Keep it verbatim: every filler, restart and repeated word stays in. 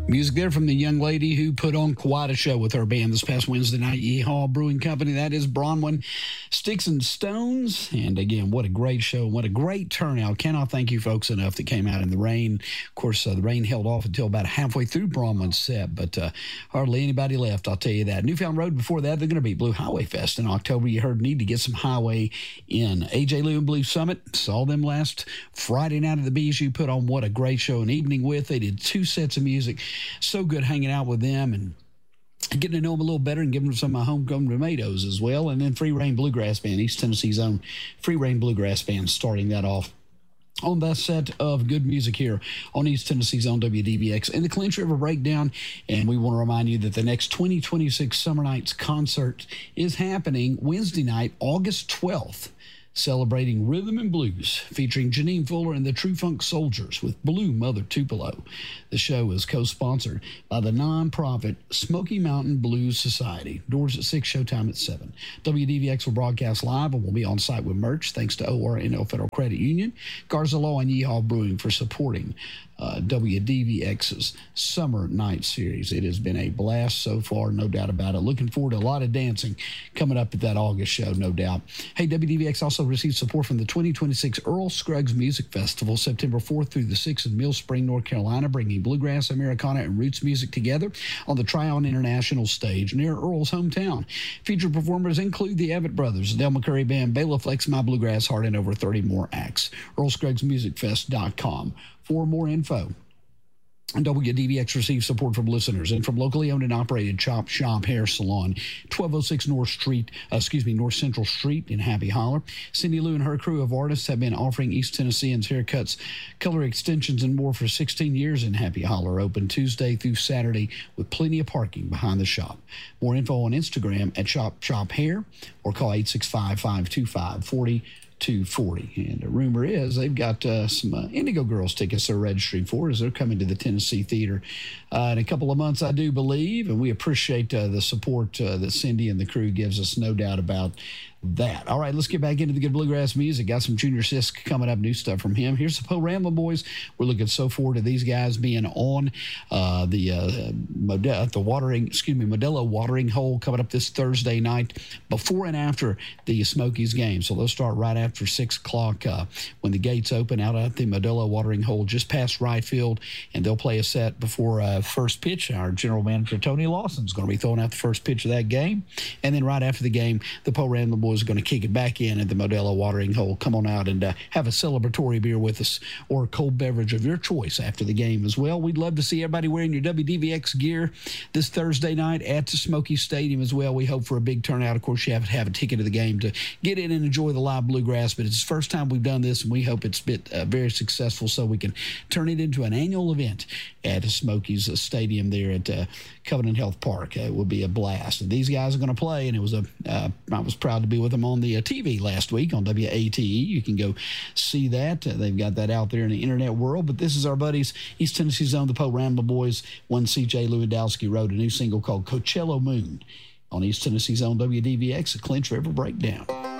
Music there from the young lady who put on quite a show with her band this past Wednesday night. Yeehaw Brewing Company. That is Bronwyn Sticks and Stones. And again, what a great show. What a great turnout. Cannot thank you folks enough that came out in the rain. Of course, uh, the rain held off until about halfway through Bronwyn's set, but uh, hardly anybody left, I'll tell you that. Newfound Road before that, they're going to be Blue Highway Fest in October. You heard Need to Get Some Highway in. A J Lou and Blue Summit. Saw them last Friday night at the B S U. Put on what a great show and evening with. They did two sets of music. So good hanging out with them and getting to know them a little better and giving them some of my homegrown tomatoes as well. And then Free Reign Bluegrass Band, East Tennessee's own Free Reign Bluegrass Band, starting that off on that set of good music here on East Tennessee's own W D B X and the Clinch River Breakdown. And we want to remind you that the next twenty twenty-six Summer Nights concert is happening Wednesday night, August twelfth. Celebrating rhythm and blues, featuring Janine Fuller and the True Funk Soldiers with Blue Mother Tupelo. The show is co-sponsored by the nonprofit Smoky Mountain Blues Society. Doors at six, showtime at seven. W D V X will broadcast live and will be on site with merch, thanks to O R N L Federal Credit Union, Garza Law, and Yeehaw Brewing for supporting uh, W D V X's Summer Night Series. It has been a blast so far, no doubt about it. Looking forward to a lot of dancing coming up at that August show, no doubt. Hey, W D V X also received support from the twenty twenty-six Earl Scruggs Music Festival, September fourth through the sixth in Mill Spring, North Carolina, bringing bluegrass, Americana, and roots music together on the Tryon International stage near Earl's hometown. Featured performers include the Evett Brothers, Del McCurry Band, Bela Flex, My Bluegrass Heart, and over thirty more acts. Earl Scruggs Music Fest dot com for more info. W D V X receives support from listeners and from locally owned and operated Chop Shop Hair Salon, twelve oh six North Street, uh, excuse me, North Central Street in Happy Holler. Cindy Lou and her crew of artists have been offering East Tennesseans haircuts, color extensions, and more for sixteen years in Happy Holler. Open Tuesday through Saturday with plenty of parking behind the shop. More info on Instagram at Chop Shop Hair or call eight six five, five two five, four oh two forty. And the rumor is they've got uh, some uh, Indigo Girls tickets they're registering for as they're coming to the Tennessee Theater uh, in a couple of months, I do believe. And we appreciate uh, the support uh, that Cindy and the crew gives us, no doubt about that. All right, let's get back into the good bluegrass music. Got some Junior Sisk coming up, new stuff from him. Here's the Po Ramblin' Boys. We're looking so forward to these guys being on uh, the uh, Mod- the watering, excuse me, Modelo Watering Hole coming up this Thursday night, before and after the Smokies game. So they'll start right after six o'clock uh, when the gates open out at the Modelo Watering Hole, just past right field, and they'll play a set before uh, first pitch. Our general manager Tony Lawson is going to be throwing out the first pitch of that game, and then right after the game, the Po Ramblin' Boys are going to kick it back in at the Modelo Watering Hole. Come on out and uh, have a celebratory beer with us or a cold beverage of your choice after the game as well. We'd love to see everybody wearing your W D V X gear this Thursday night at the Smoky Stadium as well. We hope for a big turnout. Of course, you have to have a ticket to the game to get in and enjoy the live bluegrass, but it's the first time we've done this, and we hope it's been uh, very successful so we can turn it into an annual event at the Smokies uh, Stadium there at uh, Covenant Health Park. Uh, it will be a blast. And these guys are going to play, and it was a uh, I was proud to be with them on the uh, T V last week on W A T E. You can go see that. Uh, they've got that out there in the internet world. But this is our buddies, East Tennessee's own, the Po Ramblin' Boys. One C J Lewandowski wrote a new single called Coachella Moon on East Tennessee's own W D V X, a Clinch River Breakdown.